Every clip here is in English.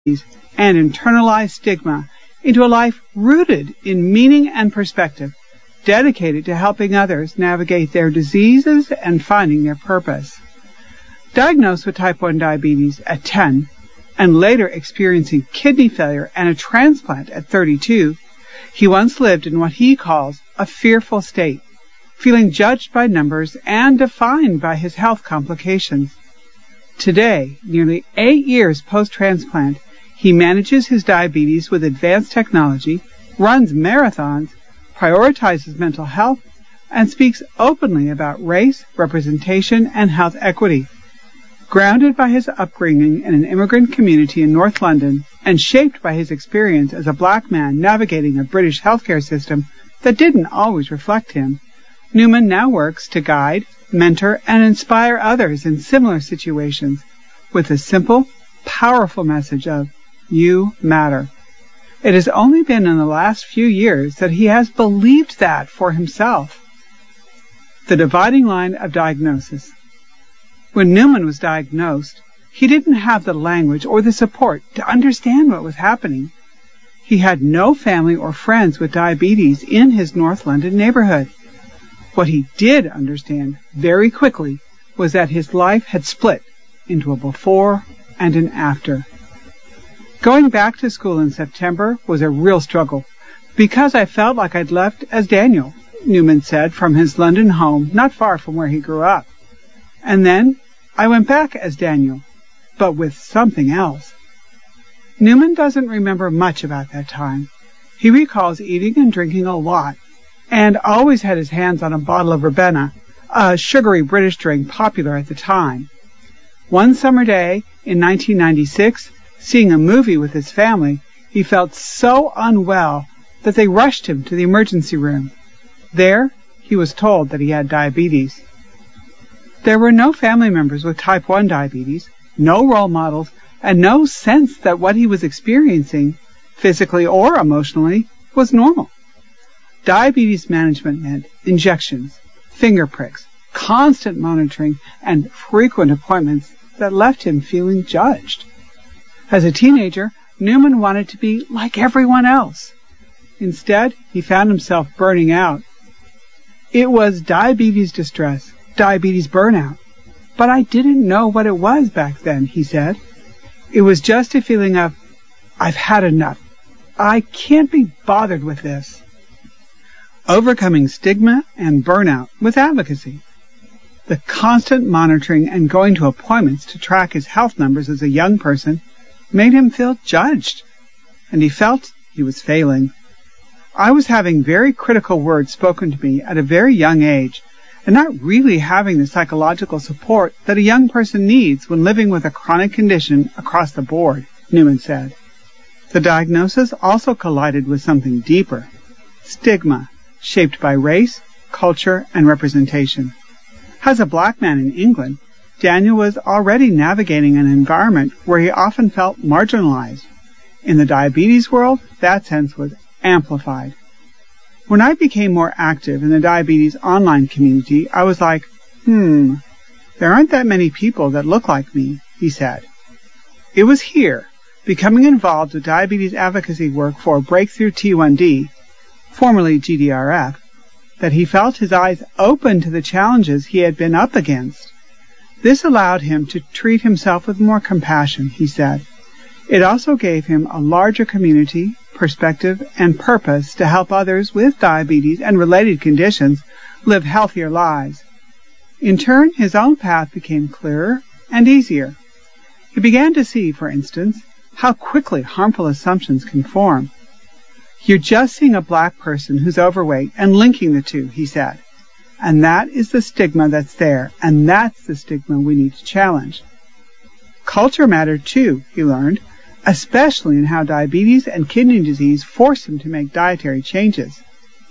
and internalized stigma into a life rooted in meaning and perspective, dedicated to helping others navigate their diseases and finding their purpose. Diagnosed with type 1 diabetes at 10 and later experiencing kidney failure and a transplant at 32, he once lived in what he calls a fearful state, feeling judged by numbers and defined by his health complications. Today, nearly 8 years post-transplant, he manages his diabetes with advanced technology, runs marathons, prioritizes mental health, and speaks openly about race, representation, and health equity. Grounded by his upbringing in an immigrant community in North London and shaped by his experience as a black man navigating a British healthcare system that didn't always reflect him, Newman now works to guide, mentor, and inspire others in similar situations with the simple, powerful message of, "You matter." It has only been in the last few years that he has believed that for himself. The dividing line of diagnosis. When Newman was diagnosed, he didn't have the language or the support to understand what was happening. He had no family or friends with diabetes in his North London neighborhood. What he did understand very quickly was that his life had split into a before and an after. Going back to school in September was a real struggle because I felt like I'd left as Daniel, Newman said from his London home not far from where he grew up. And then I went back as Daniel, but with something else. Newman doesn't remember much about that time. He recalls eating and drinking a lot and always had his hands on a bottle of Verbena, a sugary British drink popular at the time. One summer day in 1996, seeing a movie with his family, he felt so unwell that they rushed him to the emergency room. There, he was told that he had diabetes. There were no family members with type 1 diabetes, no role models, and no sense that what he was experiencing, physically or emotionally, was normal. Diabetes management meant injections, finger pricks, constant monitoring, and frequent appointments that left him feeling judged. As a teenager, Newman wanted to be like everyone else. Instead, he found himself burning out. It was diabetes distress, diabetes burnout. But I didn't know what it was back then, he said. It was just a feeling of, I've had enough. I can't be bothered with this. Overcoming stigma and burnout with advocacy. The constant monitoring and going to appointments to track his health numbers as a young person made him feel judged, and he felt he was failing. I was having very critical words spoken to me at a very young age, and not really having the psychological support that a young person needs when living with a chronic condition across the board, Newman said. The diagnosis also collided with something deeper, stigma, shaped by race, culture, and representation. As a black man in England, Daniel was already navigating an environment where he often felt marginalized. In the diabetes world, that sense was amplified. When I became more active in the diabetes online community, I was like, there aren't that many people that look like me, he said. It was here, becoming involved with diabetes advocacy work for Breakthrough T1D, formerly GDRF, that he felt his eyes open to the challenges he had been up against. This allowed him to treat himself with more compassion, he said. It also gave him a larger community, perspective, and purpose to help others with diabetes and related conditions live healthier lives. In turn, his own path became clearer and easier. He began to see, for instance, how quickly harmful assumptions can form. You're just seeing a black person who's overweight and linking the two, he said. And that is the stigma that's there, and that's the stigma we need to challenge. Culture mattered too, he learned, especially in how diabetes and kidney disease forced him to make dietary changes.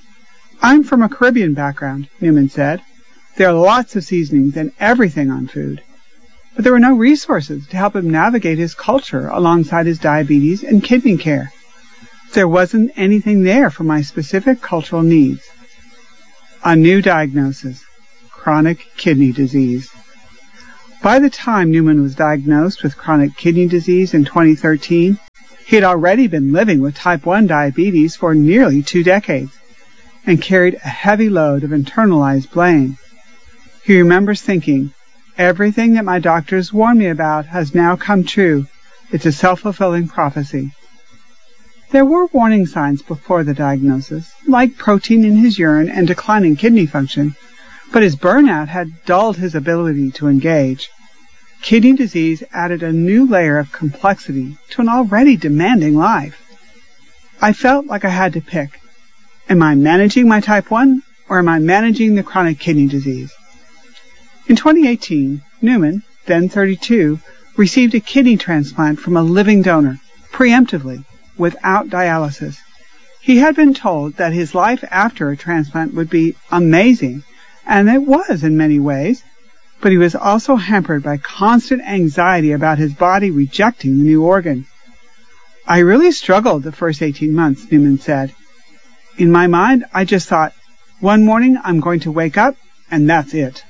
I'm from a Caribbean background, Newman said. There are lots of seasonings and everything on food. But there were no resources to help him navigate his culture alongside his diabetes and kidney care. There wasn't anything there for my specific cultural needs. A new diagnosis, chronic kidney disease. By the time Newman was diagnosed with chronic kidney disease in 2013, he had already been living with type 1 diabetes for nearly 2 decades and carried a heavy load of internalized blame. He remembers thinking, "Everything that my doctors warned me about has now come true. It's a self-fulfilling prophecy." There were warning signs before the diagnosis, like protein in his urine and declining kidney function, but his burnout had dulled his ability to engage. Kidney disease added a new layer of complexity to an already demanding life. I felt like I had to pick. Am I managing my type 1 or am I managing the chronic kidney disease? In 2018, Newman, then 32, received a kidney transplant from a living donor, preemptively, without dialysis. He had been told that his life after a transplant would be amazing, and it was in many ways, but he was also hampered by constant anxiety about his body rejecting the new organ. "I really struggled the first 18 months, Newman said. In my mind, I just thought, one morning I'm going to wake up, and that's it."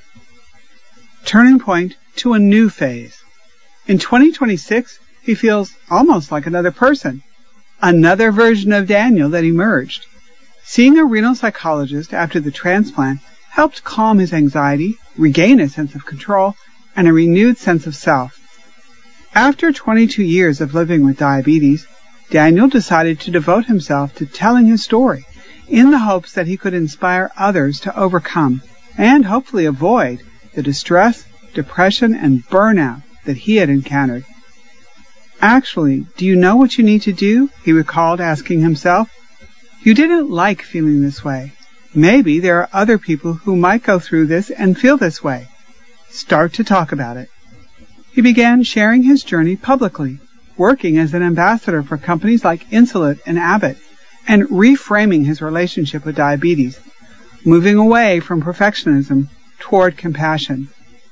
Turning point to a new phase. In 2026, he feels almost like another person. Another version of Daniel that emerged. Seeing a renal psychologist after the transplant helped calm his anxiety, regain a sense of control, and a renewed sense of self. After 22 years of living with diabetes, Daniel decided to devote himself to telling his story in the hopes that he could inspire others to overcome and hopefully avoid the distress, depression, and burnout that he had encountered. "Actually, do you know what you need to do?" he recalled asking himself. "You didn't like feeling this way. Maybe there are other people who might go through this and feel this way. Start to talk about it." He began sharing his journey publicly, working as an ambassador for companies like Insulet and Abbott, and reframing his relationship with diabetes, moving away from perfectionism toward compassion.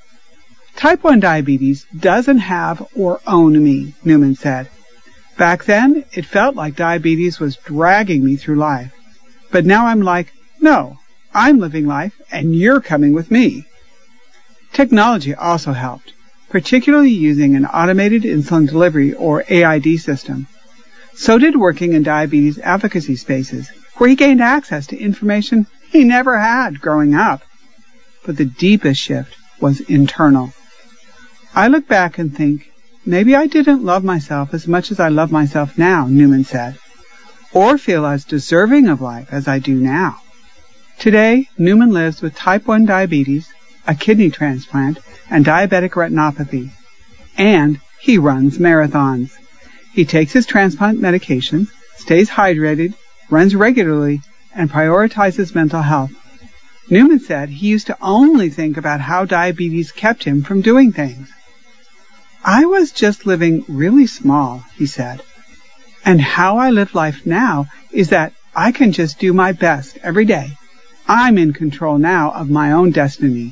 "Type 1 diabetes doesn't have or own me," Newman said. "Back then, it felt like diabetes was dragging me through life. But now I'm like, no, I'm living life and you're coming with me." Technology also helped, particularly using an automated insulin delivery or AID system. So did working in diabetes advocacy spaces, where he gained access to information he never had growing up. But the deepest shift was internal. "I look back and think, maybe I didn't love myself as much as I love myself now," Newman said, "or feel as deserving of life as I do now." Today, Newman lives with type 1 diabetes, a kidney transplant, and diabetic retinopathy. And he runs marathons. He takes his transplant medications, stays hydrated, runs regularly, and prioritizes mental health. Newman said he used to only think about how diabetes kept him from doing things. "I was just living really small," he said. "And how I live life now is that I can just do my best every day. I'm in control now of my own destiny."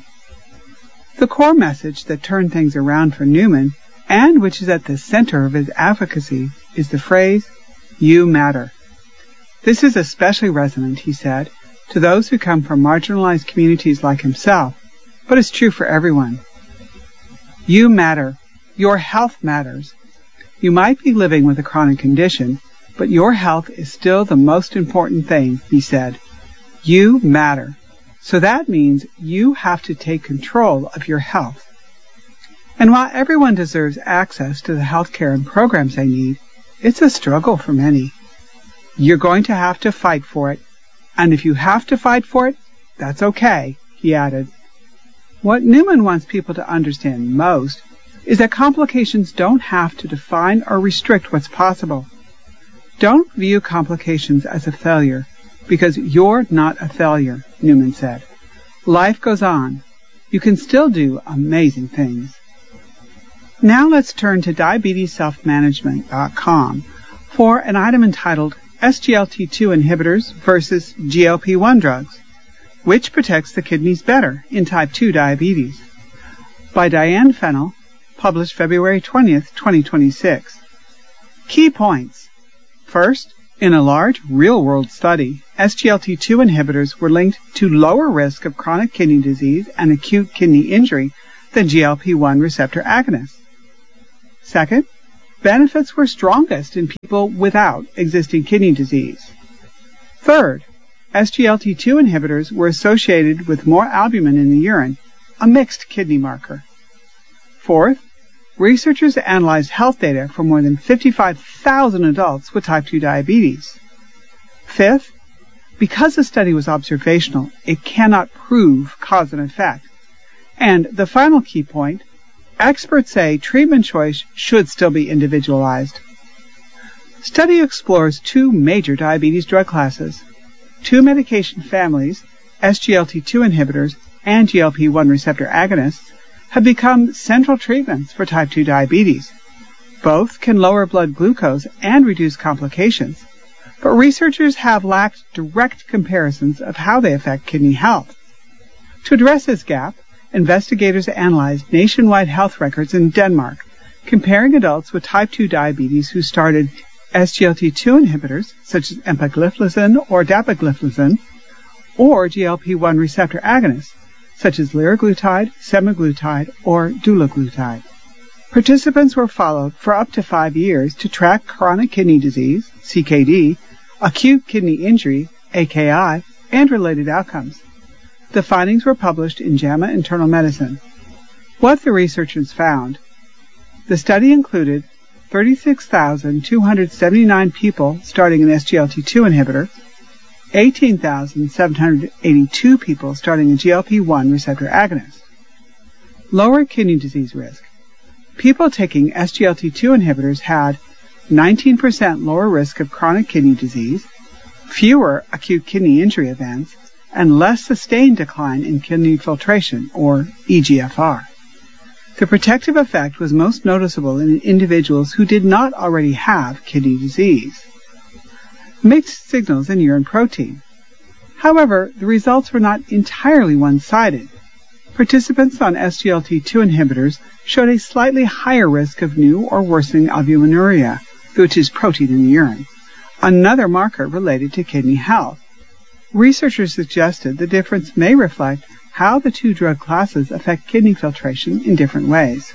The core message that turned things around for Newman, and which is at the center of his advocacy, is the phrase, "You matter." This is especially resonant, he said, to those who come from marginalized communities like himself, but it's true for everyone. You matter. Your health matters. You might be living with a chronic condition, but your health is still the most important thing, he said. You matter. So that means you have to take control of your health. And while everyone deserves access to the health care and programs they need, it's a struggle for many. You're going to have to fight for it. And if you have to fight for it, that's okay, he added. What Newman wants people to understand most is that complications don't have to define or restrict what's possible. Don't view complications as a failure, because you're not a failure, Newman said. Life goes on. You can still do amazing things. Now let's turn to diabetesselfmanagement.com for an item entitled SGLT2 inhibitors versus GLP-1 drugs. Which protects the kidneys better in type 2 diabetes? By Diane Fennell, published February 20th, 2026. Key points. First, in a large real-world study, SGLT2 inhibitors were linked to lower risk of chronic kidney disease and acute kidney injury than GLP-1 receptor agonists. Second, benefits were strongest in people without existing kidney disease. Third, SGLT2 inhibitors were associated with more albumin in the urine, a mixed kidney marker. Fourth, researchers analyzed health data for more than 55,000 adults with type 2 diabetes. Fifth, because the study was observational, it cannot prove cause and effect. And the final key point, experts say treatment choice should still be individualized. Study explores two major diabetes drug classes. Two medication families, SGLT2 inhibitors and GLP-1 receptor agonists, have become central treatments for type 2 diabetes. Both can lower blood glucose and reduce complications, but researchers have lacked direct comparisons of how they affect kidney health. To address this gap, investigators analyzed nationwide health records in Denmark, comparing adults with type 2 diabetes who started SGLT2 inhibitors, such as empagliflozin or dapagliflozin, or GLP-1 receptor agonists, such as liraglutide, semaglutide, or dulaglutide. Participants were followed for up to 5 years to track chronic kidney disease, CKD, acute kidney injury, AKI, and related outcomes. The findings were published in JAMA Internal Medicine. What the researchers found: the study included 36,279 people starting an SGLT2 inhibitor, 18,782 people starting a GLP-1 receptor agonist. Lower kidney disease risk. People taking SGLT2 inhibitors had 19% lower risk of chronic kidney disease, fewer acute kidney injury events, and less sustained decline in kidney filtration, or eGFR. The protective effect was most noticeable in individuals who did not already have kidney disease. Mixed signals in urine protein. However, the results were not entirely one-sided. Participants on SGLT2 inhibitors showed a slightly higher risk of new or worsening albuminuria, which is protein in the urine, another marker related to kidney health. Researchers suggested the difference may reflect how the two drug classes affect kidney filtration in different ways.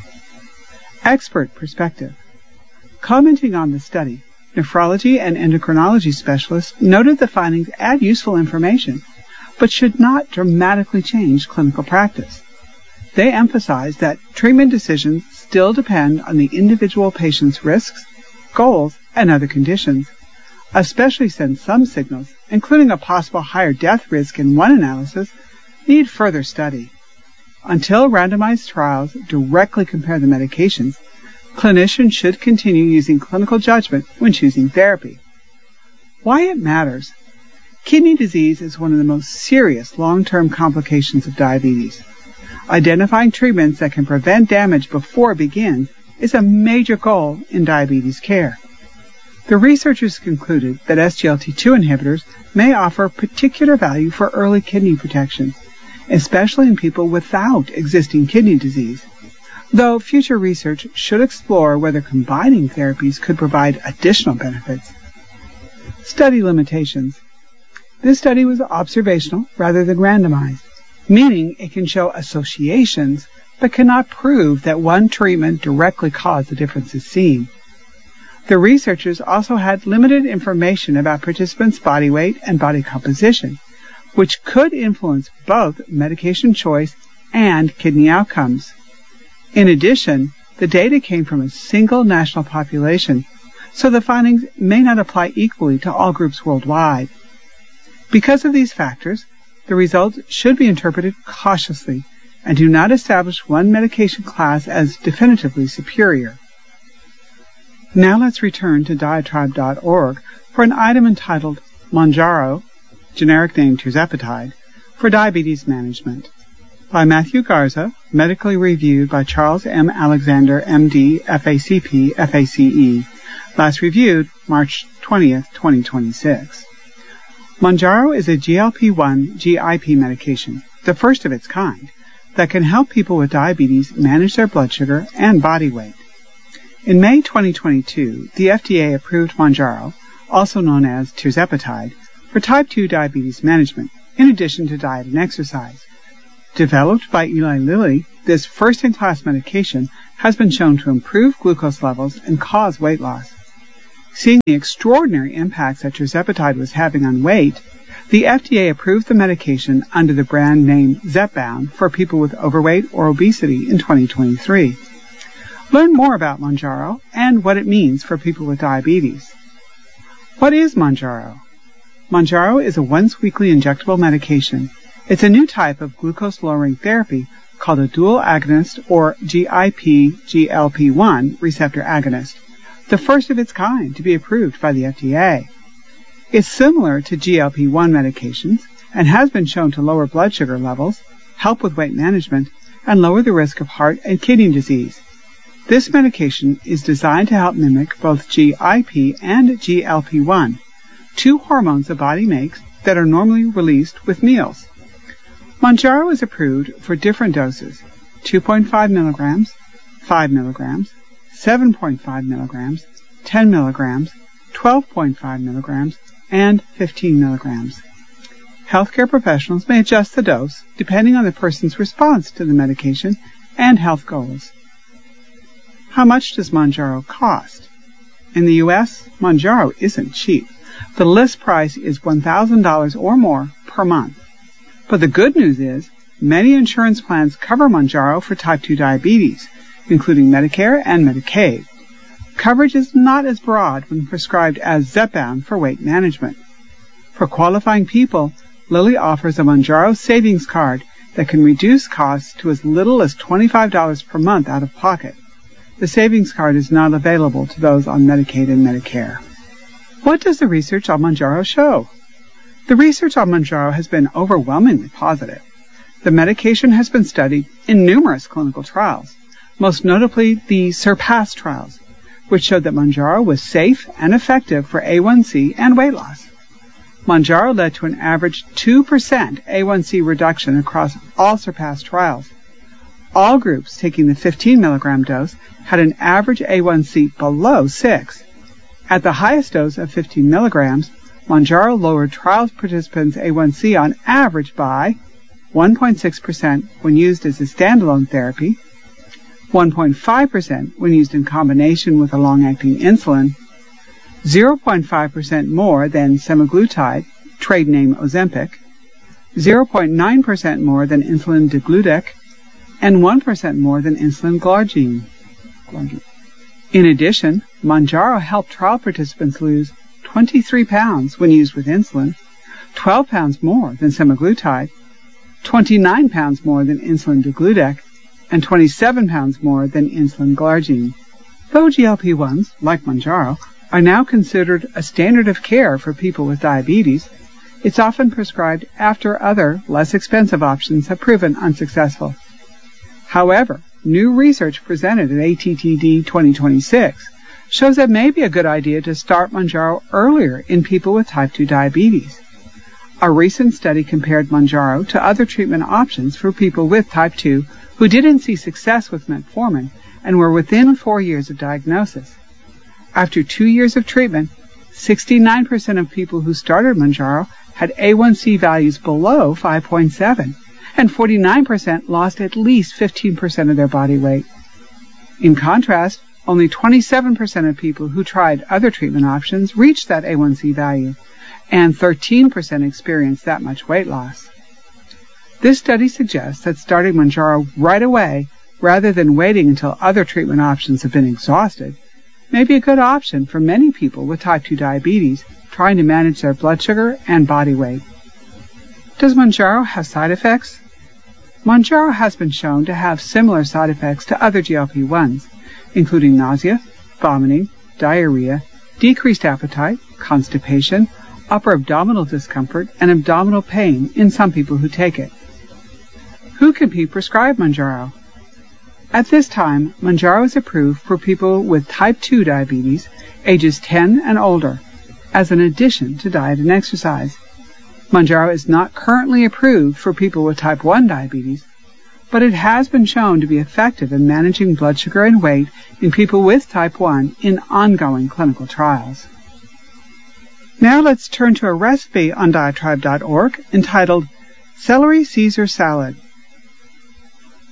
Expert perspective. Commenting on the study, nephrology and endocrinology specialists noted the findings add useful information, but should not dramatically change clinical practice. They emphasized that treatment decisions still depend on the individual patient's risks, goals, and other conditions, especially since some signals, including a possible higher death risk in one analysis, need further study. Until randomized trials directly compare the medications, clinicians should continue using clinical judgment when choosing therapy. Why it matters. Kidney disease is one of the most serious long-term complications of diabetes. Identifying treatments that can prevent damage before it begins is a major goal in diabetes care. The researchers concluded that SGLT2 inhibitors may offer particular value for early kidney protection, especially in people without existing kidney disease, though future research should explore whether combining therapies could provide additional benefits. Study limitations. This study was observational rather than randomized, meaning it can show associations but cannot prove that one treatment directly caused the differences seen. The researchers also had limited information about participants' body weight and body composition, which could influence both medication choice and kidney outcomes. In addition, the data came from a single national population, so the findings may not apply equally to all groups worldwide. Because of these factors, the results should be interpreted cautiously and do not establish one medication class as definitively superior. Now let's return to diatribe.org for an item entitled Mounjaro, generic name tirzepatide, for diabetes management, by Matthew Garza, medically reviewed by Charles M. Alexander, MD, FACP, FACE, last reviewed March 20th, 2026. Mounjaro is a GLP-1 GIP medication, the first of its kind, that can help people with diabetes manage their blood sugar and body weight. In May 2022, the FDA approved Mounjaro, also known as tirzepatide, for type 2 diabetes management, in addition to diet and exercise. Developed by Eli Lilly, this first-in-class medication has been shown to improve glucose levels and cause weight loss. Seeing the extraordinary impacts that tirzepatide was having on weight, the FDA approved the medication under the brand name Zepbound for people with overweight or obesity in 2023. Learn more about Mounjaro and what it means for people with diabetes. What is Mounjaro? Mounjaro is a once-weekly injectable medication. It's a new type of glucose-lowering therapy called a dual agonist or GIP-GLP-1 receptor agonist, the first of its kind to be approved by the FDA. It's similar to GLP-1 medications and has been shown to lower blood sugar levels, help with weight management, and lower the risk of heart and kidney disease. This medication is designed to help mimic both GIP and GLP-1, two hormones the body makes that are normally released with meals. Mounjaro is approved for different doses, 2.5 milligrams, 5 milligrams, 7.5 milligrams, 10 milligrams, 12.5 milligrams, and 15 milligrams. Healthcare professionals may adjust the dose depending on the person's response to the medication and health goals. How much does Mounjaro cost? In the U.S., Mounjaro isn't cheap. The list price is $1,000 or more per month. But the good news is, many insurance plans cover Mounjaro for type 2 diabetes, including Medicare and Medicaid. Coverage is not as broad when prescribed as Zepbound for weight management. For qualifying people, Lilly offers a Mounjaro savings card that can reduce costs to as little as $25 per month out of pocket. The savings card is not available to those on Medicaid and Medicare. What does the research on Mounjaro show? The research on Mounjaro has been overwhelmingly positive. The medication has been studied in numerous clinical trials, most notably the SURPASS trials, which showed that Mounjaro was safe and effective for A1C and weight loss. Mounjaro led to an average 2% A1C reduction across all SURPASS trials. All groups taking the 15 milligram dose had an average A1C below 6. At the highest dose of 15 milligrams, Mounjaro lowered trial participants' A1C on average by 1.6% when used as a standalone therapy, 1.5% when used in combination with a long-acting insulin, 0.5% more than semaglutide, trade name Ozempic, 0.9% more than insulin degludec, and 1% more than insulin glargine. In addition, Mounjaro helped trial participants lose 23 pounds when used with insulin, 12 pounds more than semaglutide, 29 pounds more than insulin degludec, and 27 pounds more than insulin glargine. Though GLP-1s, like Mounjaro, are now considered a standard of care for people with diabetes, it's often prescribed after other, less expensive options have proven unsuccessful. However, new research presented at ATTD 2026 shows that it may be a good idea to start Mounjaro earlier in people with type 2 diabetes. A recent study compared Mounjaro to other treatment options for people with type 2 who didn't see success with metformin and were within 4 years of diagnosis. After 2 years of treatment, 69% of people who started Mounjaro had A1C values below 5.7, and 49% lost at least 15% of their body weight. In contrast, only 27% of people who tried other treatment options reached that A1C value, and 13% experienced that much weight loss. This study suggests that starting Mounjaro right away, rather than waiting until other treatment options have been exhausted, may be a good option for many people with type 2 diabetes trying to manage their blood sugar and body weight. Does Mounjaro have side effects? Mounjaro has been shown to have similar side effects to other GLP-1s, including nausea, vomiting, diarrhea, decreased appetite, constipation, upper abdominal discomfort, and abdominal pain in some people who take it. Who can be prescribed Mounjaro? At this time, Mounjaro is approved for people with type 2 diabetes, ages 10 and older, as an addition to diet and exercise. Mounjaro is not currently approved for people with type 1 diabetes, but it has been shown to be effective in managing blood sugar and weight in people with type 1 in ongoing clinical trials. Now let's turn to a recipe on Diatribe.org entitled Celery Caesar Salad.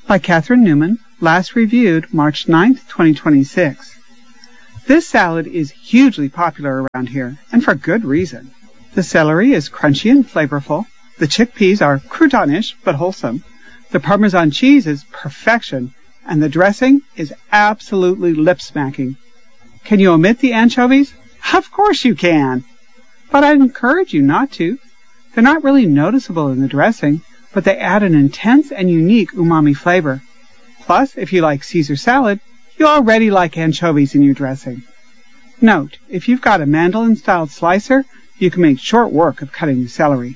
by Catherine Newman, last reviewed March 9, 2026. This salad is hugely popular around here, and for good reason. The celery is crunchy and flavorful, the chickpeas are croutonish but wholesome, the Parmesan cheese is perfection, and the dressing is absolutely lip-smacking. Can you omit the anchovies? Of course you can! But I'd encourage you not to. They're not really noticeable in the dressing, but they add an intense and unique umami flavor. Plus, if you like Caesar salad, you already like anchovies in your dressing. Note, if you've got a mandolin-styled slicer, you can make short work of cutting the celery.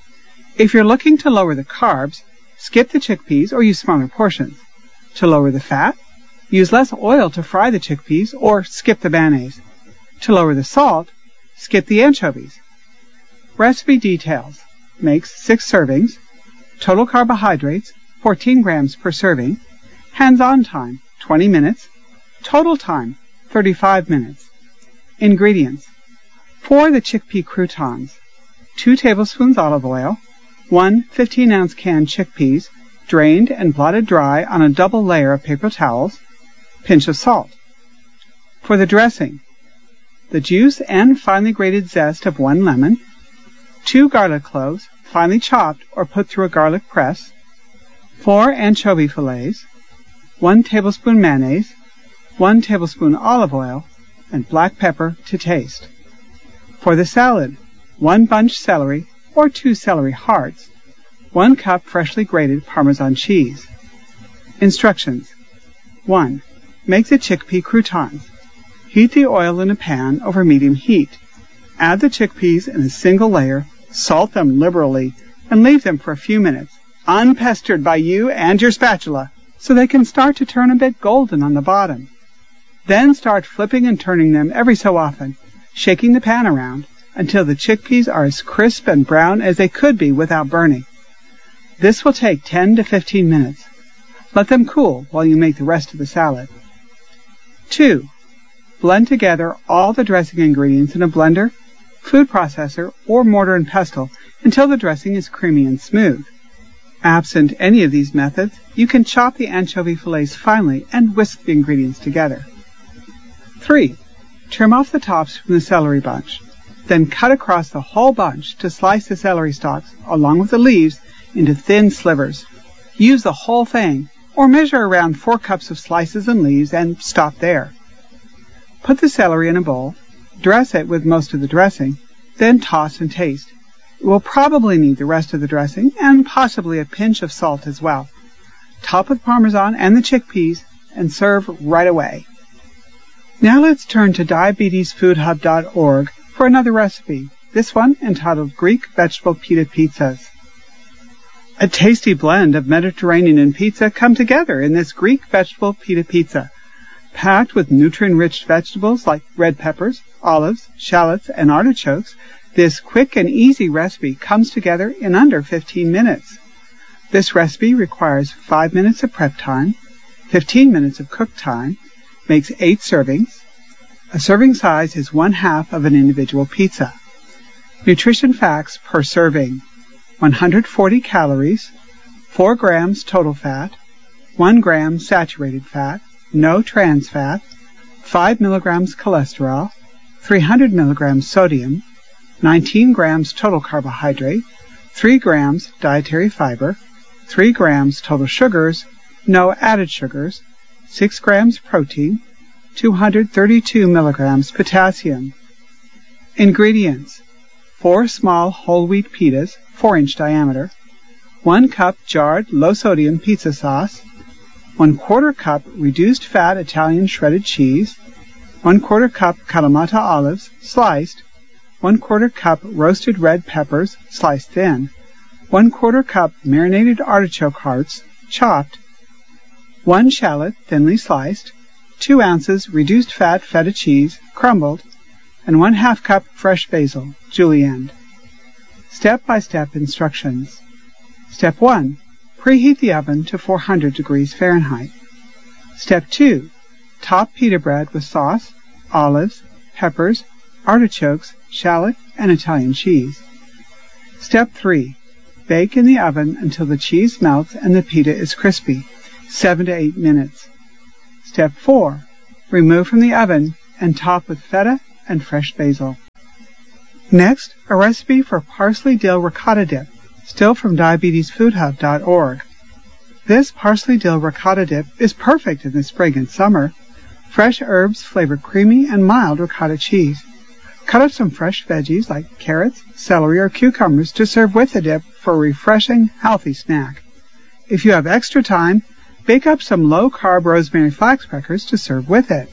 If you're looking to lower the carbs, skip the chickpeas or use smaller portions. To lower the fat, use less oil to fry the chickpeas or skip the mayonnaise. To lower the salt, skip the anchovies. Recipe details. Makes 6 servings. Total carbohydrates, 14 grams per serving. Hands-on time, 20 minutes. Total time, 35 minutes. Ingredients. For the chickpea croutons, 2 tablespoons olive oil, 1 15-ounce can chickpeas, drained and blotted dry on a double layer of paper towels, pinch of salt. For the dressing, the juice and finely grated zest of 1 lemon, 2 garlic cloves, finely chopped or put through a garlic press, 4 anchovy fillets, 1 tablespoon mayonnaise, 1 tablespoon olive oil, and black pepper to taste. For the salad, 1 bunch celery or 2 celery hearts, 1 cup freshly grated Parmesan cheese. Instructions. 1. Make the chickpea croutons. Heat the oil in a pan over medium heat. Add the chickpeas in a single layer, salt them liberally, and leave them for a few minutes, unpestered by you and your spatula, so they can start to turn a bit golden on the bottom. Then start flipping and turning them every so often, shaking the pan around until the chickpeas are as crisp and brown as they could be without burning. This will take 10 to 15 minutes. Let them cool while you make the rest of the salad. 2. Blend together all the dressing ingredients in a blender, food processor, or mortar and pestle until the dressing is creamy and smooth. Absent any of these methods, you can chop the anchovy fillets finely and whisk the ingredients together. 3. Trim off the tops from the celery bunch. Then cut across the whole bunch to slice the celery stalks along with the leaves into thin slivers. Use the whole thing, or measure around 4 cups of slices and leaves and stop there. Put the celery in a bowl, dress it with most of the dressing, then toss and taste. It will probably need the rest of the dressing and possibly a pinch of salt as well. Top with Parmesan and the chickpeas and serve right away. Now let's turn to diabetesfoodhub.org for another recipe, this one entitled Greek Vegetable Pita Pizzas. A tasty blend of Mediterranean and pizza come together in this Greek vegetable pita pizza. Packed with nutrient-rich vegetables like red peppers, olives, shallots, and artichokes, this quick and easy recipe comes together in under 15 minutes. This recipe requires 5 minutes of prep time, 15 minutes of cook time, makes 8 servings. A serving size is 1/2 of an individual pizza. Nutrition facts per serving: 140 calories, 4 grams total fat, 1 gram saturated fat, no trans fat, 5 milligrams cholesterol, 300 milligrams sodium, 19 grams total carbohydrate, 3 grams dietary fiber, 3 grams total sugars, no added sugars, 6 grams protein, 232 milligrams potassium. Ingredients: 4 small whole wheat pitas, 4-inch diameter, 1 cup jarred low-sodium pizza sauce, 1/4 cup reduced fat Italian shredded cheese, 1/4 cup Kalamata olives, sliced, 1/4 cup roasted red peppers, sliced thin, 1/4 cup marinated artichoke hearts, chopped, 1 shallot, thinly sliced, 2 ounces reduced fat feta cheese, crumbled, and 1/2 cup fresh basil, julienned. Step-by-step instructions. Step 1. Preheat the oven to 400 degrees Fahrenheit. Step 2. Top pita bread with sauce, olives, peppers, artichokes, shallot, and Italian cheese. Step 3. Bake in the oven until the cheese melts and the pita is crispy. 7 to 8 minutes. Step 4. Remove from the oven and top with feta and fresh basil. Next, a recipe for parsley dill ricotta dip, still from diabetesfoodhub.org. This parsley dill ricotta dip is perfect in the spring and summer. Fresh herbs flavor creamy and mild ricotta cheese. Cut up some fresh veggies like carrots, celery, or cucumbers to serve with the dip for a refreshing, healthy snack. If you have extra time, bake up some low-carb rosemary flax crackers to serve with it.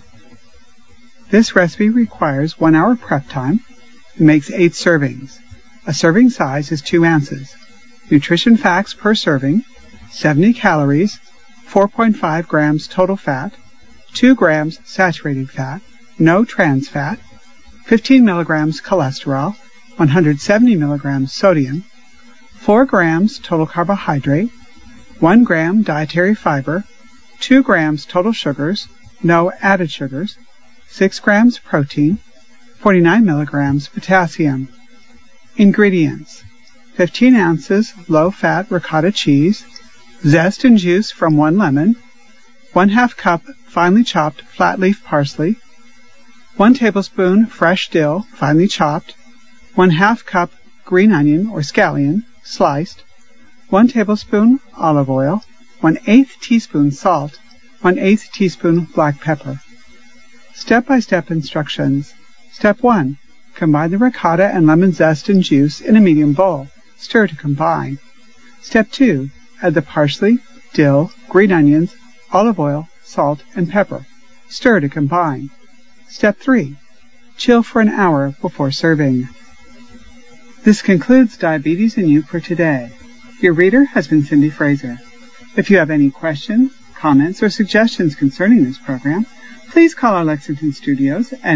This recipe requires 1 hour prep time and makes 8 servings. A serving size is 2 ounces. Nutrition facts per serving: 70 calories, 4.5 grams total fat, 2 grams saturated fat, no trans fat, 15 milligrams cholesterol, 170 milligrams sodium, 4 grams total carbohydrate, 1 gram dietary fiber, 2 grams total sugars, no added sugars, 6 grams protein, 49 milligrams potassium. Ingredients: 15 ounces low-fat ricotta cheese, zest and juice from 1 lemon, 1/2 cup finely chopped flat leaf parsley, 1 tablespoon fresh dill, finely chopped, 1/2 cup green onion or scallion, sliced, 1 tablespoon olive oil, 1/8 teaspoon salt, 1/8 teaspoon black pepper. Step-by-step instructions. Step 1. Combine the ricotta and lemon zest and juice in a medium bowl. Stir to combine. Step 2. Add the parsley, dill, green onions, olive oil, salt, and pepper. Stir to combine. Step 3. Chill for an hour before serving. This concludes Diabetes and You for today. Your reader has been Cindy Fraser. If you have any questions, comments, or suggestions concerning this program, please call our Lexington studios at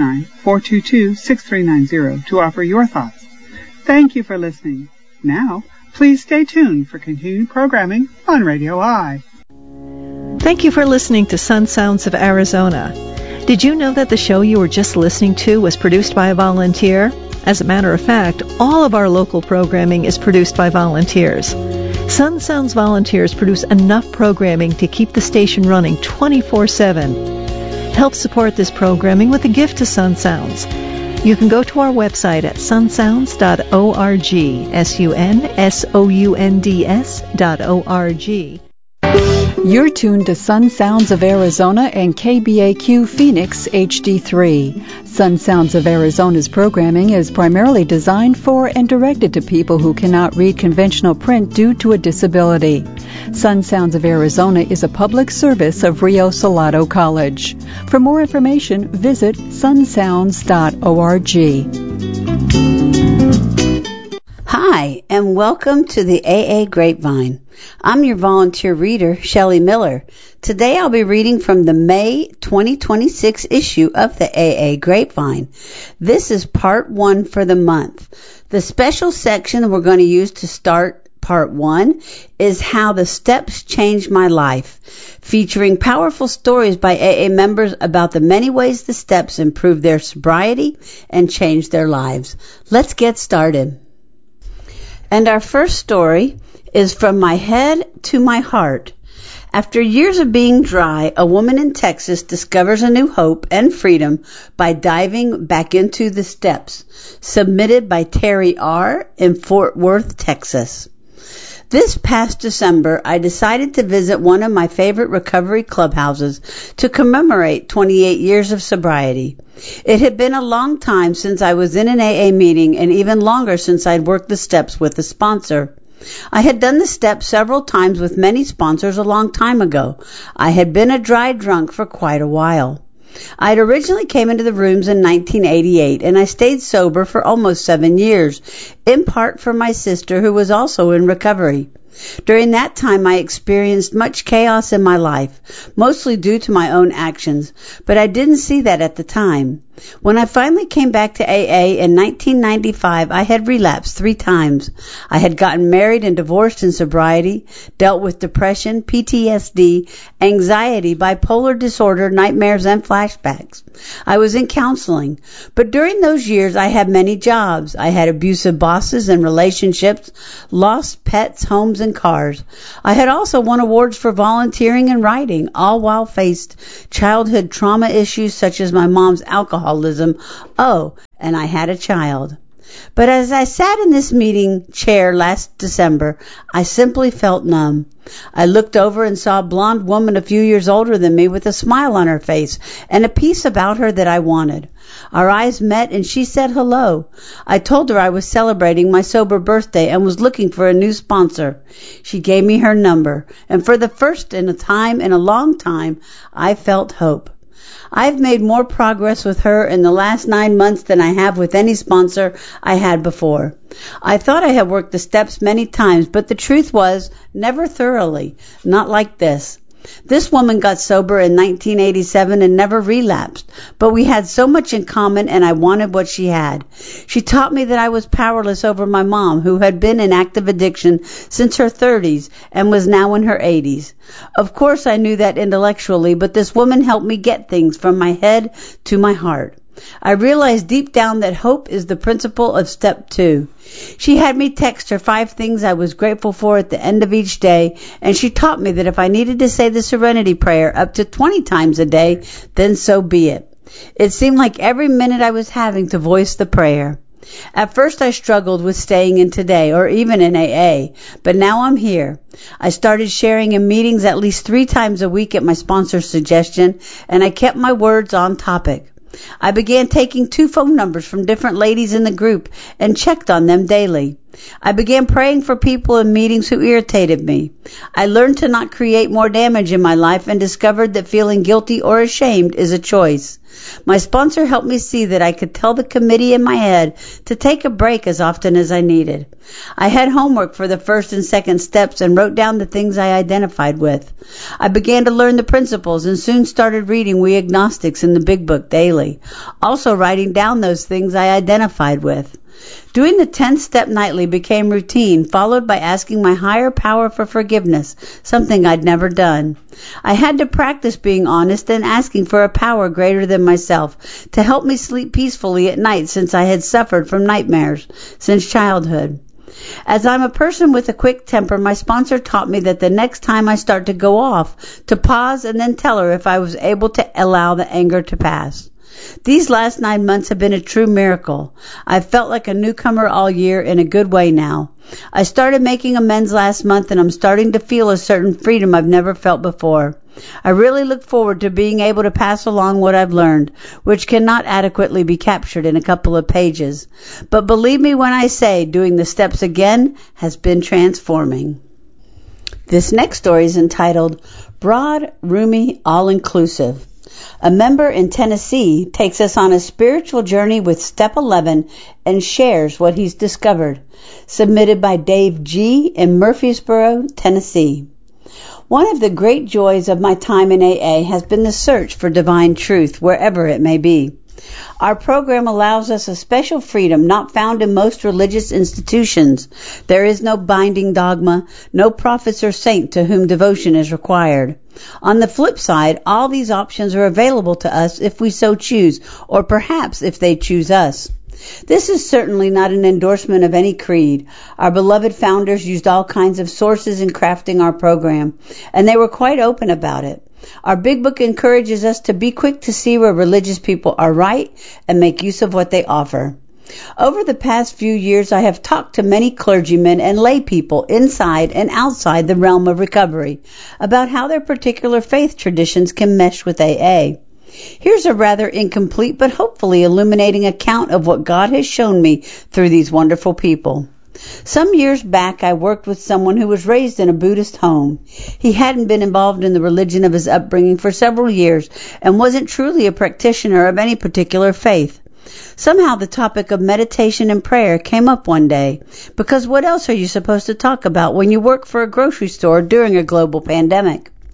859-422-6390 to offer your thoughts. Thank you for listening. Now, please stay tuned for continued programming on Radio I. Thank you for listening to Sun Sounds of Arizona. Did you know that the show you were just listening to was produced by a volunteer? As a matter of fact, all of our local programming is produced by volunteers. Sun Sounds volunteers produce enough programming to keep the station running 24/7. Help support this programming with a gift to Sun Sounds. You can go to our website at sunsounds.org, sunsounds.org. You're tuned to Sun Sounds of Arizona and KBAQ Phoenix HD3. Sun Sounds of Arizona's programming is primarily designed for and directed to people who cannot read conventional print due to a disability. Sun Sounds of Arizona is a public service of Rio Salado College. For more information, visit sunsounds.org. Hi, and welcome to the AA Grapevine. I'm your volunteer reader, Shelley Miller. Today I'll be reading from the May 2026 issue of the AA Grapevine. This is part 1 for the month. The special section we're going to use to start part 1 is How the Steps Changed My Life, featuring powerful stories by AA members about the many ways the steps improved their sobriety and changed their lives. Let's get started. And our first story is From My Head to My Heart. After years of being dry, a woman in Texas discovers a new hope and freedom by diving back into the steps. Submitted by Terry R. in Fort Worth, Texas. This past December, I decided to visit one of my favorite recovery clubhouses to commemorate 28 years of sobriety. It had been a long time since I was in an AA meeting and even longer since I'd worked the steps with a sponsor. I had done the steps several times with many sponsors a long time ago. I had been a dry drunk for quite a while. I had originally came into the rooms in 1988, and I stayed sober for almost 7 years, in part for my sister, who was also in recovery. During that time, I experienced much chaos in my life, mostly due to my own actions, but I didn't see that at the time. When I finally came back to AA in 1995, I had relapsed 3 times. I had gotten married and divorced in sobriety, dealt with depression, PTSD, anxiety, bipolar disorder, nightmares, and flashbacks. I was in counseling. But during those years, I had many jobs. I had abusive bosses and relationships, lost pets, homes, and cars. I had also won awards for volunteering and writing, all while faced childhood trauma issues such as my mom's alcoholism. Oh, and I had a child. But as I sat in this meeting chair last December, I simply felt numb. I looked over and saw a blonde woman a few years older than me with a smile on her face and a peace about her that I wanted. Our eyes met and she said hello. I told her I was celebrating my sober birthday and was looking for a new sponsor. She gave me her number, and for the first in a long time, I felt hope. I've made more progress with her in the last 9 months than I have with any sponsor I had before. I thought I had worked the steps many times, but the truth was, never thoroughly, not like this. This woman got sober in 1987 and never relapsed, but we had so much in common and I wanted what she had. She taught me that I was powerless over my mom, who had been in active addiction since her 30s and was now in her 80s. Of course I knew that intellectually, but this woman helped me get things from my head to my heart. I realized deep down that hope is the principle of step 2. She had me text her 5 things I was grateful for at the end of each day, and she taught me that if I needed to say the Serenity Prayer up to 20 times a day, then so be it. It seemed like every minute I was having to voice the prayer. At first I struggled with staying in Today or even in AA, but now I'm here. I started sharing in meetings at least 3 times a week at my sponsor's suggestion, and I kept my words on topic. I began taking 2 phone numbers from different ladies in the group and checked on them daily. I began praying for people in meetings who irritated me. I learned to not create more damage in my life and discovered that feeling guilty or ashamed is a choice. My sponsor helped me see that I could tell the committee in my head to take a break as often as I needed. I had homework for the first and second steps and wrote down the things I identified with. I began to learn the principles and soon started reading We Agnostics in the Big Book daily, also writing down those things I identified with. Doing the 10th step nightly became routine, followed by asking my higher power for forgiveness, something I'd never done. I had to practice being honest and asking for a power greater than myself to help me sleep peacefully at night, since I had suffered from nightmares since childhood. As I'm a person with a quick temper, my sponsor taught me that the next time I start to go off, to pause and then tell her if I was able to allow the anger to pass. These last 9 months have been a true miracle. I've felt like a newcomer all year in a good way now. I started making amends last month and I'm starting to feel a certain freedom I've never felt before. I really look forward to being able to pass along what I've learned, which cannot adequately be captured in a couple of pages. But believe me when I say doing the steps again has been transforming. This next story is entitled Broad, Roomy, All-Inclusive. A member in Tennessee takes us on a spiritual journey with Step 11 and shares what he's discovered. Submitted by Dave G. in Murfreesboro, Tennessee. One of the great joys of my time in AA has been the search for divine truth, wherever it may be. Our program allows us a special freedom not found in most religious institutions. There is no binding dogma, no prophets or saint to whom devotion is required. On the flip side, all these options are available to us if we so choose, or perhaps if they choose us. This is certainly not an endorsement of any creed. Our beloved founders used all kinds of sources in crafting our program, and they were quite open about it. Our big book encourages us to be quick to see where religious people are right and make use of what they offer. Over the past few years, I have talked to many clergymen and lay people inside and outside the realm of recovery about how their particular faith traditions can mesh with AA. Here's a rather incomplete but hopefully illuminating account of what God has shown me through these wonderful people. Some years back, I worked with someone who was raised in a Buddhist home. He hadn't been involved in the religion of his upbringing for several years and wasn't truly a practitioner of any particular faith. Somehow the topic of meditation and prayer came up one day, because what else are you supposed to talk about when you work for a grocery store during a global pandemic?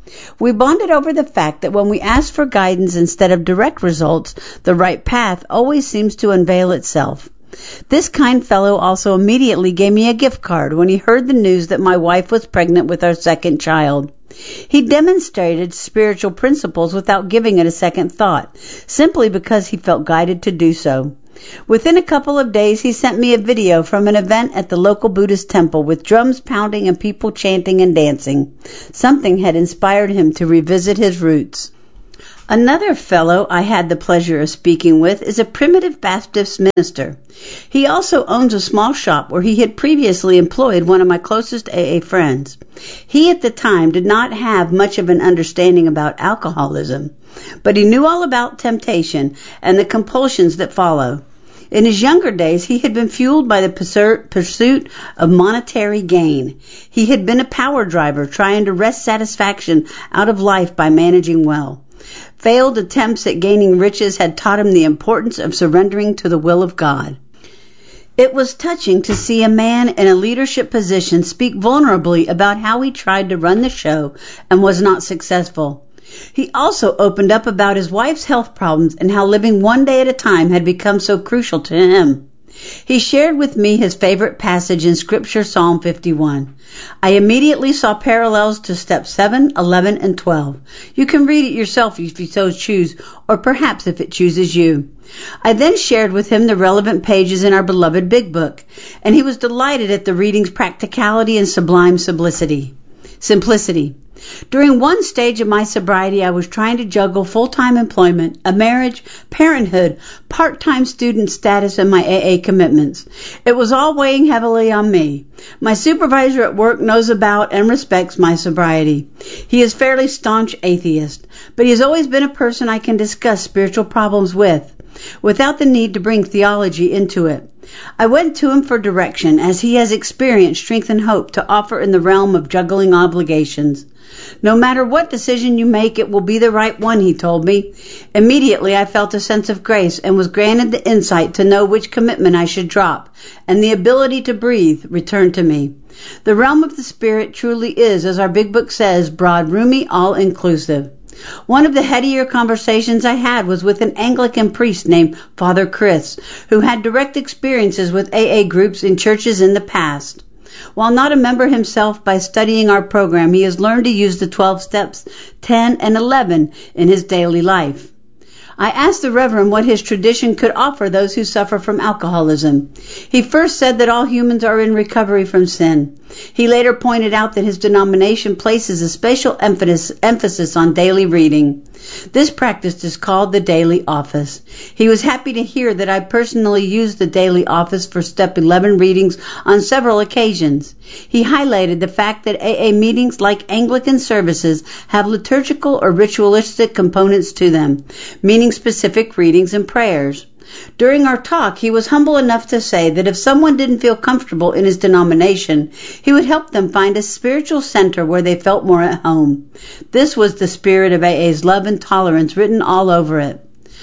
We bonded over the fact that when we ask for guidance instead of direct results, the right path always seems to unveil itself. This kind fellow also immediately gave me a gift card when he heard the news that my wife was pregnant with our second child. He demonstrated spiritual principles without giving it a second thought, simply because he felt guided to do so. Within a couple of days, he sent me a video from an event at the local Buddhist temple with drums pounding and people chanting and dancing. Something had inspired him to revisit his roots. Another fellow I had the pleasure of speaking with is a Primitive Baptist minister. He also owns a small shop where he had previously employed one of my closest AA friends. He at the time did not have much of an understanding about alcoholism, but he knew all about temptation and the compulsions that follow. In his younger days, he had been fueled by the pursuit of monetary gain. He had been a power driver trying to wrest satisfaction out of life by managing well. Failed attempts at gaining riches had taught him the importance of surrendering to the will of God. It was touching to see a man in a leadership position speak vulnerably about how he tried to run the show and was not successful. He also opened up about his wife's health problems and how living one day at a time had become so crucial to him. He shared with me his favorite passage in Scripture, Psalm 51. I immediately saw parallels to steps 7, 11, and 12. You can read it yourself if you so choose, or perhaps if it chooses you. I then shared with him the relevant pages in our beloved Big Book, and he was delighted at the reading's practicality and sublime simplicity. During one stage of my sobriety, I was trying to juggle full-time employment, a marriage, parenthood, part-time student status, and my AA commitments. It was all weighing heavily on me. My supervisor at work knows about and respects my sobriety. He is fairly staunch atheist, but he has always been a person I can discuss spiritual problems with, without the need to bring theology into it. I went to him for direction, as he has experience, strength, and hope to offer in the realm of juggling obligations. No matter what decision you make, it will be the right one, he told me. Immediately, I felt a sense of grace and was granted the insight to know which commitment I should drop, and the ability to breathe returned to me. The realm of the Spirit truly is, as our Big Book says, broad, roomy, all-inclusive. One of the headier conversations I had was with an Anglican priest named Father Chris, who had direct experiences with AA groups in churches in the past. While not a member himself, by studying our program, he has learned to use the 12 steps, 10 and 11 in his daily life. I asked the Reverend what his tradition could offer those who suffer from alcoholism. He first said that all humans are in recovery from sin. He later pointed out that his denomination places a special emphasis on daily reading. This practice is called the daily office. He was happy to hear that I personally used the daily office for step 11 readings on several occasions. He highlighted the fact that AA meetings, like Anglican services, have liturgical or ritualistic components to them, meaning specific readings and prayers. During our talk, he was humble enough to say that if someone didn't feel comfortable in his denomination, he would help them find a spiritual center where they felt more at home. This was the spirit of AA's love and tolerance written all over it.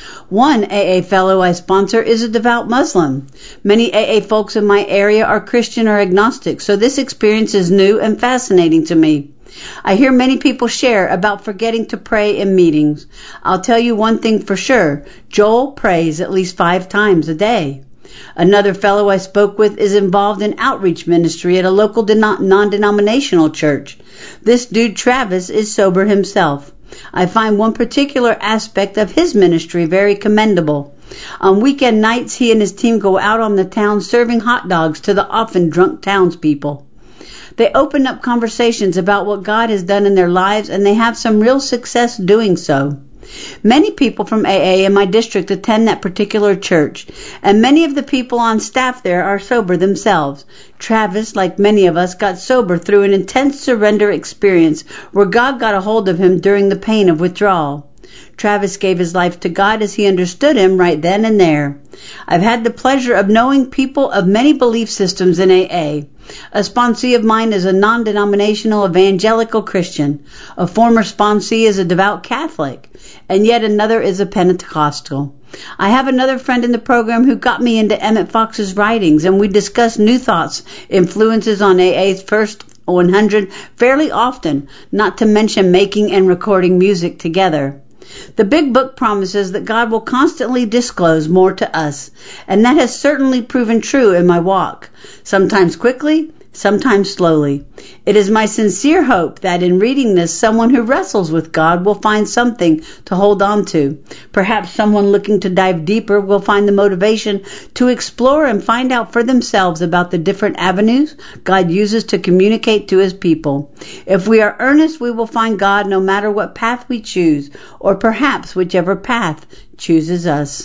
One AA fellow I sponsor is a devout Muslim. Many AA folks in my area are Christian or agnostic, so this experience is new and fascinating to me. I hear many people share about forgetting to pray in meetings. I'll tell you one thing for sure. Joel prays at least 5 times a day. Another fellow I spoke with is involved in outreach ministry at a local non-denominational church. This dude Travis is sober himself. I find one particular aspect of his ministry very commendable. On weekend nights, he and his team go out on the town serving hot dogs to the often drunk townspeople. They open up conversations about what God has done in their lives, and they have some real success doing so. Many people from AA in my district attend that particular church, and many of the people on staff there are sober themselves. Travis, like many of us, got sober through an intense surrender experience where God got a hold of him during the pain of withdrawal. Travis gave his life to God as he understood him right then and there. I've had the pleasure of knowing people of many belief systems in AA. A sponsee of mine is a non-denominational evangelical Christian. A former sponsee is a devout Catholic. And yet another is a Pentecostal. I have another friend in the program who got me into Emmett Fox's writings, and we discussed new thoughts, influences on AA's first 100 fairly often, not to mention making and recording music together. The Big Book promises that God will constantly disclose more to us, and that has certainly proven true in my walk, sometimes quickly, sometimes slowly. It is my sincere hope that in reading this, someone who wrestles with God will find something to hold on to. Perhaps someone looking to dive deeper will find the motivation to explore and find out for themselves about the different avenues God uses to communicate to His people. If we are earnest, we will find God no matter what path we choose, or perhaps whichever path chooses us.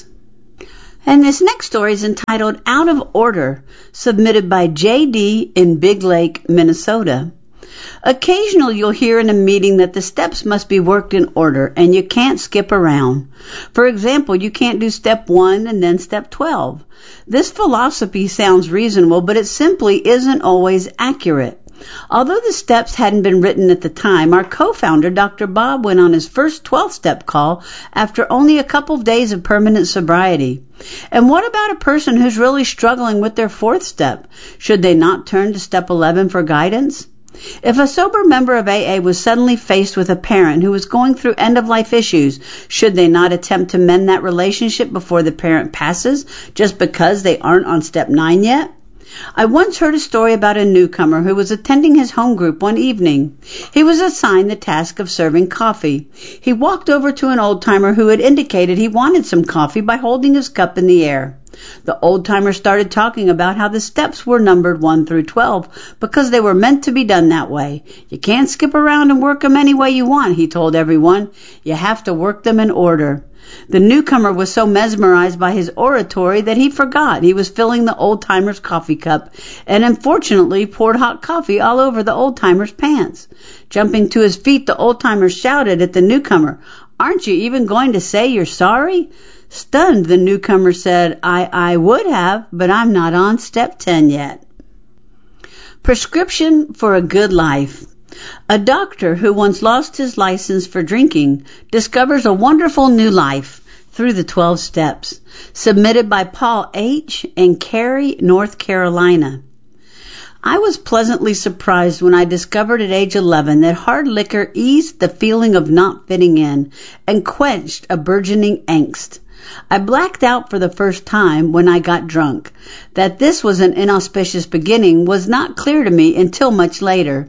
And this next story is entitled Out of Order, submitted by J.D. in Big Lake, Minnesota. Occasionally you'll hear in a meeting that the steps must be worked in order and you can't skip around. For example, you can't do step 1 and then step 12. This philosophy sounds reasonable, but it simply isn't always accurate. Although the steps hadn't been written at the time, our co-founder, Dr. Bob, went on his first 12-step call after only a couple days of permanent sobriety. And what about a person who's really struggling with their 4th step? Should they not turn to step 11 for guidance? If a sober member of AA was suddenly faced with a parent who was going through end-of-life issues, should they not attempt to mend that relationship before the parent passes, just because they aren't on step 9 yet? I once heard a story about a newcomer who was attending his home group one evening. He was assigned the task of serving coffee. He walked over to an old-timer who had indicated he wanted some coffee by holding his cup in the air. The old-timer started talking about how the steps were numbered 1 through 12 because they were meant to be done that way. You can't skip around and work them any way you want, he told everyone. You have to work them in order. The newcomer was so mesmerized by his oratory that he forgot he was filling the old-timer's coffee cup and unfortunately poured hot coffee all over the old-timer's pants. Jumping to his feet, the old-timer shouted at the newcomer, "Aren't you even going to say you're sorry?" Stunned, the newcomer said, I would have, but I'm not on step 10 yet. Prescription for a good life. A doctor who once lost his license for drinking discovers a wonderful new life through the 12 steps, submitted by Paul H. in Cary, North Carolina. I was pleasantly surprised when I discovered at age 11 that hard liquor eased the feeling of not fitting in and quenched a burgeoning angst. I blacked out for the first time when I got drunk. That this was an inauspicious beginning was not clear to me until much later.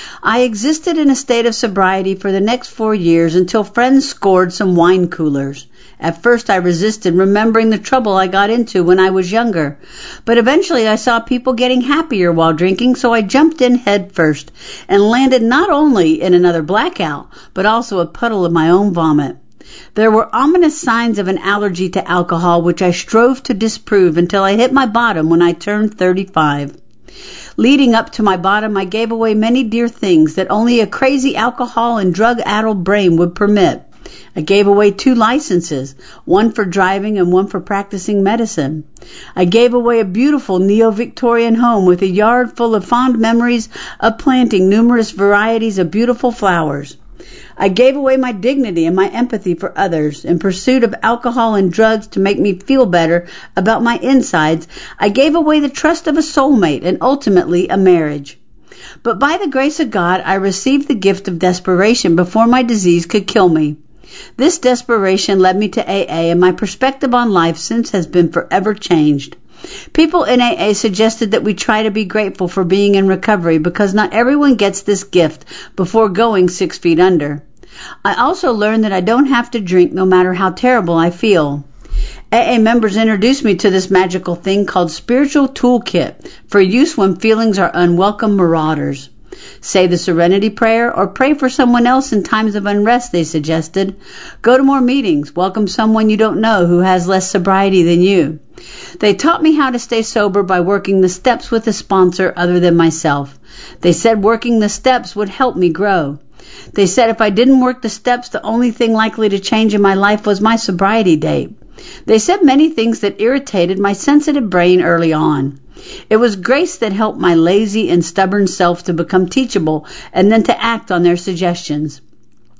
I existed in a state of sobriety for the next 4 years until friends scored some wine coolers. At first I resisted, remembering the trouble I got into when I was younger. But eventually I saw people getting happier while drinking, so I jumped in head first and landed not only in another blackout, but also a puddle of my own vomit. There were ominous signs of an allergy to alcohol, which I strove to disprove until I hit my bottom when I turned 35. Leading up to my bottom, I gave away many dear things that only a crazy alcohol and drug-addled brain would permit. I gave away 2 licenses, one for driving and one for practicing medicine. I gave away a beautiful neo-Victorian home with a yard full of fond memories of planting numerous varieties of beautiful flowers. I gave away my dignity and my empathy for others. In pursuit of alcohol and drugs to make me feel better about my insides, I gave away the trust of a soulmate and ultimately a marriage. But by the grace of God, I received the gift of desperation before my disease could kill me. This desperation led me to AA, and my perspective on life since has been forever changed. People in AA suggested that we try to be grateful for being in recovery because not everyone gets this gift before going 6 feet under. I also learned that I don't have to drink no matter how terrible I feel. AA members introduced me to this magical thing called Spiritual Toolkit for use when feelings are unwelcome marauders. Say the Serenity Prayer or pray for someone else in times of unrest, they suggested. Go to more meetings. Welcome someone you don't know who has less sobriety than you. They taught me how to stay sober by working the steps with a sponsor other than myself. They said working the steps would help me grow. They said if I didn't work the steps, the only thing likely to change in my life was my sobriety date. They said many things that irritated my sensitive brain early on. It was grace that helped my lazy and stubborn self to become teachable and then to act on their suggestions.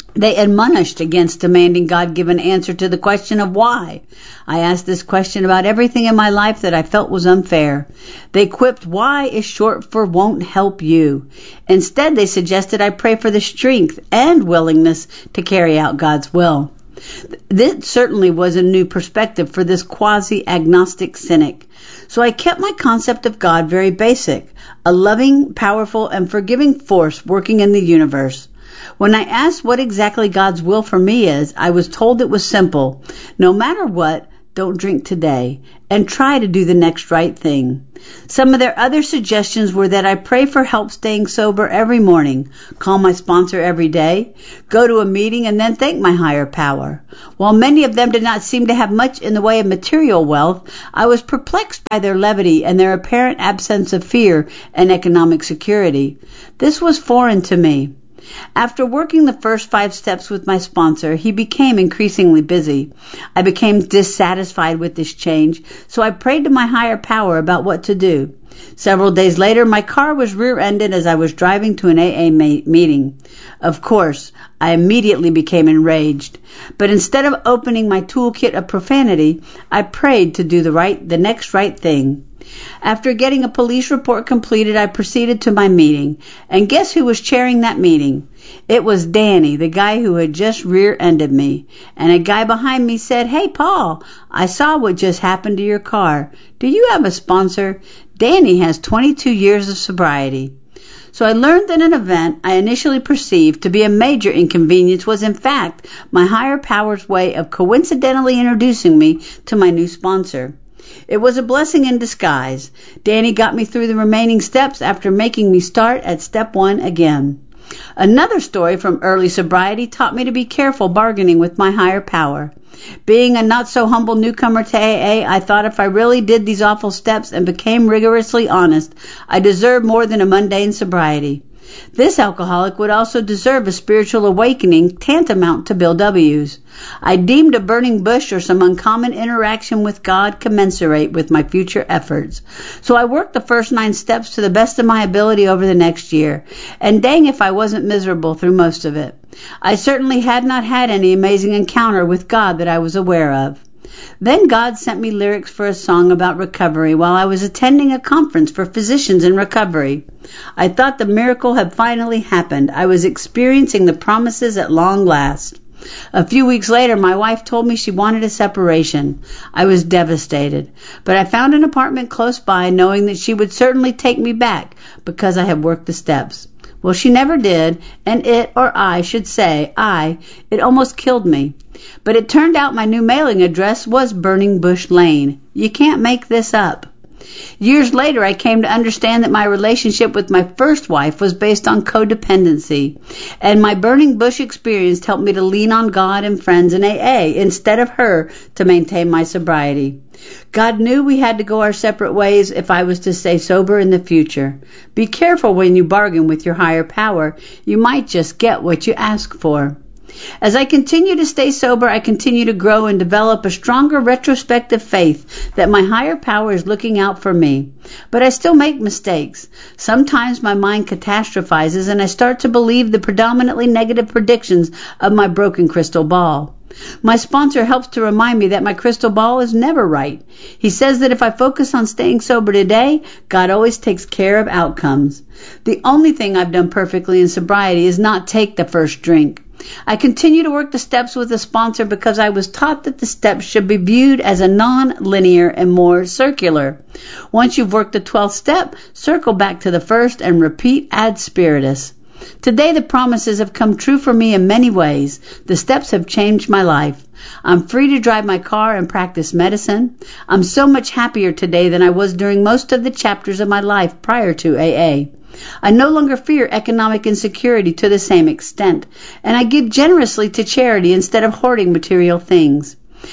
They admonished against demanding God-given answer to the question of why. I asked this question about everything in my life that I felt was unfair. They quipped, "Why is short for won't help you." Instead, they suggested I pray for the strength and willingness to carry out God's will. This certainly was a new perspective for this quasi-agnostic cynic. So I kept my concept of God very basic, a loving, powerful, and forgiving force working in the universe. When I asked what exactly God's will for me is, I was told it was simple. No matter what, don't drink today, and try to do the next right thing. Some of their other suggestions were that I pray for help staying sober every morning, call my sponsor every day, go to a meeting, and then thank my higher power. While many of them did not seem to have much in the way of material wealth, I was perplexed by their levity and their apparent absence of fear and economic security. This was foreign to me. After working the first 5 steps with my sponsor, he became increasingly busy. I became dissatisfied with this change, so I prayed to my higher power about what to do. Several days later, my car was rear-ended as I was driving to an AA meeting. Of course, I immediately became enraged. But instead of opening my toolkit of profanity, I prayed to do the next right thing. After getting a police report completed, I proceeded to my meeting. And guess who was chairing that meeting? It was Danny, the guy who had just rear-ended me. And a guy behind me said, "Hey, Paul, I saw what just happened to your car. Do you have a sponsor? Danny has 22 years of sobriety." So I learned that an event I initially perceived to be a major inconvenience was in fact my higher power's way of coincidentally introducing me to my new sponsor. It was a blessing in disguise. Danny got me through the remaining steps after making me start at step 1 again. Another story from early sobriety taught me to be careful bargaining with my higher power. Being a not-so-humble newcomer to AA, I thought if I really did these awful steps and became rigorously honest, I deserved more than a mundane sobriety. This alcoholic would also deserve a spiritual awakening tantamount to Bill W's. I deemed a burning bush or some uncommon interaction with God commensurate with my future efforts. So I worked the first 9 steps to the best of my ability over the next year. And dang if I wasn't miserable through most of it. I certainly had not had any amazing encounter with God that I was aware of. Then God sent me lyrics for a song about recovery while I was attending a conference for physicians in recovery. I thought the miracle had finally happened. I was experiencing the promises at long last. A few weeks later, my wife told me she wanted a separation. I was devastated, but I found an apartment close by, knowing that she would certainly take me back because I had worked the steps. Well, she never did, and it, or I should say, it almost killed me. But it turned out my new mailing address was Burning Bush Lane. You can't make this up. Years later, I came to understand that my relationship with my first wife was based on codependency, and my Burning Bush experience helped me to lean on God and friends in AA instead of her to maintain my sobriety. God knew we had to go our separate ways if I was to stay sober in the future. Be careful when you bargain with your higher power. You might just get what you ask for. As I continue to stay sober, I continue to grow and develop a stronger retrospective faith that my higher power is looking out for me. But I still make mistakes. Sometimes my mind catastrophizes and I start to believe the predominantly negative predictions of my broken crystal ball. My sponsor helps to remind me that my crystal ball is never right. He says that if I focus on staying sober today, God always takes care of outcomes. The only thing I've done perfectly in sobriety is not take the first drink. I continue to work the steps with a sponsor because I was taught that the steps should be viewed as a non-linear and more circular. Once you've worked the 12th step, circle back to the first and repeat ad spiritus. Today the promises have come true for me in many ways. The steps have changed my life. I'm free to drive my car and practice medicine. I'm so much happier today than I was during most of the chapters of my life prior to AA. I no longer fear economic insecurity to the same extent, and I give generously to charity instead of hoarding material things.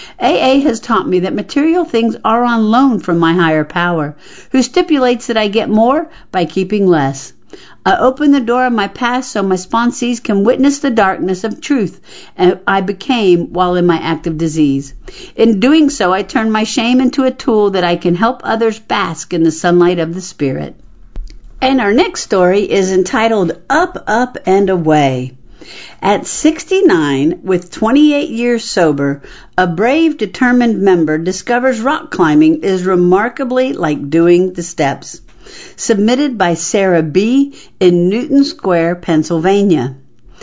AA has taught me that material things are on loan from my higher power, who stipulates that I get more by keeping less. I open the door of my past so my sponsees can witness the darkness of truth I became while in my active disease. In doing so, I turn my shame into a tool that I can help others bask in the sunlight of the Spirit. And our next story is entitled Up, Up, and Away. At 69, with 28 years sober, a brave, determined member discovers rock climbing is remarkably like doing the steps. Submitted by Sarah B. in Newton Square, Pennsylvania.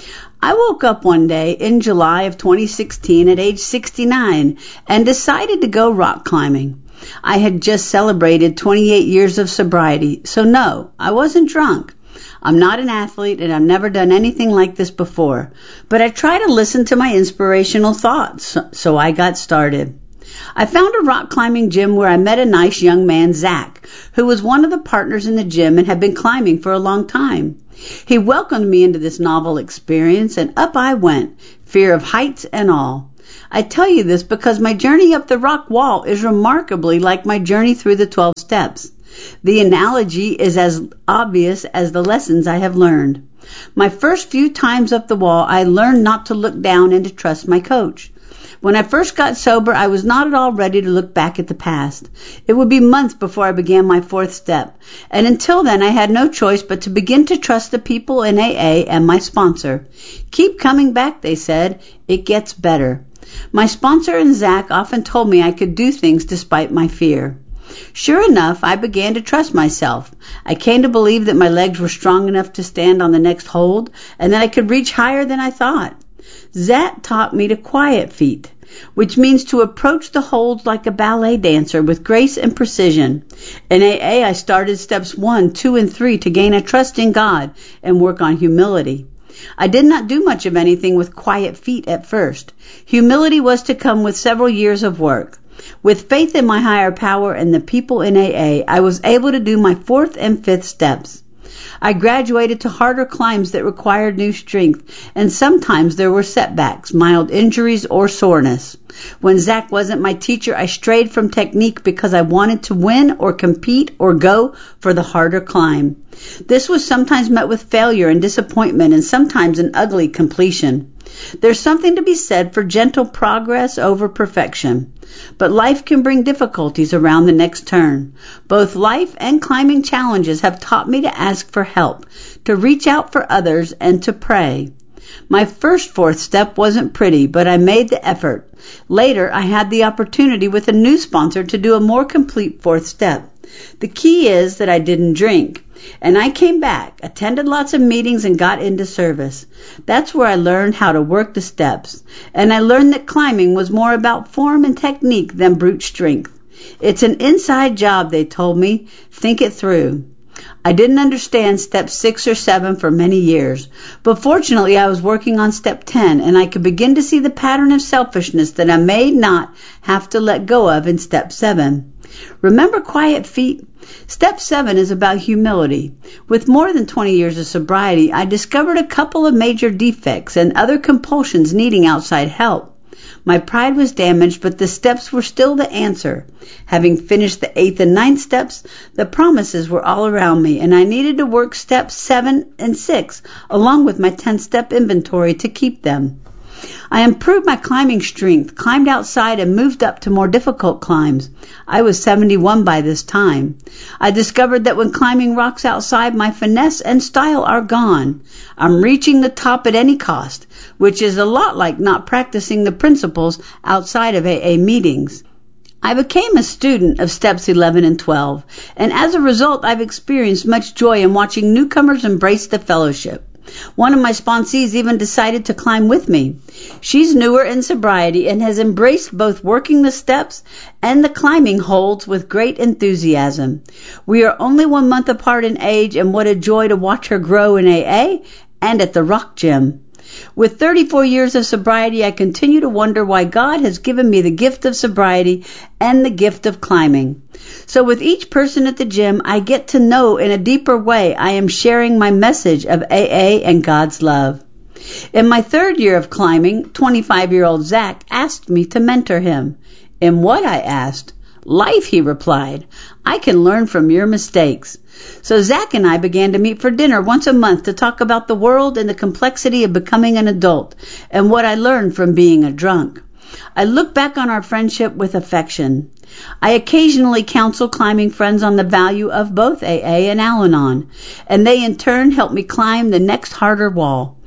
I woke up one day in July of 2016 at age 69 and decided to go rock climbing. I had just celebrated 28 years of sobriety, so no, I wasn't drunk. I'm not an athlete and I've never done anything like this before, but I try to listen to my inspirational thoughts, so I got started. I found a rock climbing gym where I met a nice young man, Zach, who was one of the partners in the gym and had been climbing for a long time. He welcomed me into this novel experience and up I went, fear of heights and all. I tell you this because my journey up the rock wall is remarkably like my journey through the 12 steps. The analogy is as obvious as the lessons I have learned. My first few times up the wall, I learned not to look down and to trust my coach. When I first got sober, I was not at all ready to look back at the past. It would be months before I began my 4th step, and until then I had no choice but to begin to trust the people in AA and my sponsor. Keep coming back, they said. It gets better. My sponsor and Zach often told me I could do things despite my fear. Sure enough, I began to trust myself. I came to believe that my legs were strong enough to stand on the next hold and that I could reach higher than I thought. Zach taught me to quiet feet, which means to approach the holds like a ballet dancer with grace and precision. In AA, I started steps 1, 2, and 3 to gain a trust in God and work on humility. I did not do much of anything with quiet feet at first. Humility was to come with several years of work. With faith in my higher power and the people in AA, I was able to do my 4th and 5th steps. I graduated to harder climbs that required new strength, and sometimes there were setbacks, mild injuries, or soreness. When Zach wasn't my teacher, I strayed from technique because I wanted to win or compete or go for the harder climb. This was sometimes met with failure and disappointment and sometimes an ugly completion. There's something to be said for gentle progress over perfection. But life can bring difficulties around the next turn. Both life and climbing challenges have taught me to ask for help, to reach out for others, and to pray. My first 4th step wasn't pretty, but I made the effort. Later, I had the opportunity with a new sponsor to do a more complete 4th step. The key is that I didn't drink. And I came back, attended lots of meetings, and got into service. That's where I learned how to work the steps. And I learned that climbing was more about form and technique than brute strength. It's an inside job, they told me. Think it through. I didn't understand step 6 or 7 for many years, but fortunately I was working on step 10 and I could begin to see the pattern of selfishness that I may not have to let go of in step 7. Remember quiet feet? Step 7 is about humility. With more than 20 years of sobriety, I discovered a couple of major defects and other compulsions needing outside help. My pride was damaged, but the steps were still the answer. Having finished the 8th and 9th steps, the promises were all around me, and I needed to work steps 7 and 6, along with my 10-step inventory to keep them. I improved my climbing strength, climbed outside, and moved up to more difficult climbs. I was 71 by this time. I discovered that when climbing rocks outside, my finesse and style are gone. I'm reaching the top at any cost, which is a lot like not practicing the principles outside of AA meetings. I became a student of steps 11 and 12, and as a result, I've experienced much joy in watching newcomers embrace the fellowship. One of my sponsees even decided to climb with me. She's newer in sobriety and has embraced both working the steps and the climbing holds with great enthusiasm. We are only 1 month apart in age, and what a joy to watch her grow in AA and at the Rock Gym. With 34 years of sobriety, I continue to wonder why God has given me the gift of sobriety and the gift of climbing. So with each person at the gym, I get to know in a deeper way I am sharing my message of AA and God's love. In my 3rd year of climbing, 25-year-old Zach asked me to mentor him. In what, I asked? Life, he replied. I can learn from your mistakes. So Zach and I began to meet for dinner once a month to talk about the world and the complexity of becoming an adult and what I learned from being a drunk. I look back on our friendship with affection. I occasionally counsel climbing friends on the value of both AA and Al-Anon, and they in turn help me climb the next harder wall.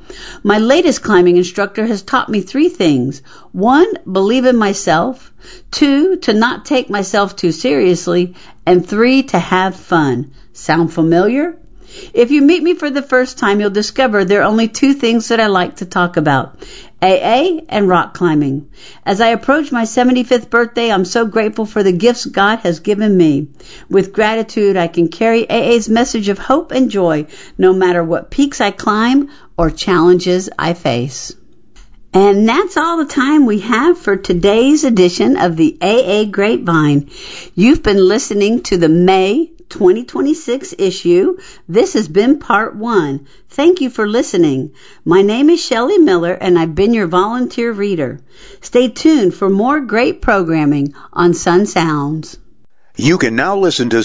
My latest climbing instructor has taught me 3 things. 1, believe in myself. 2, to not take myself too seriously. And 3, to have fun. Sound familiar? If you meet me for the first time, you'll discover there are only 2 things that I like to talk about: AA and rock climbing. As I approach my 75th birthday, I'm so grateful for the gifts God has given me. With gratitude, I can carry AA's message of hope and joy no matter what peaks I climb or challenges I face. And that's all the time we have for today's edition of the AA Grapevine. You've been listening to the May 2026 issue. This has been part 1. Thank you for listening. My name is Shelley Miller, and I've been your volunteer reader. Stay tuned for more great programming on Sun Sounds. You can now listen to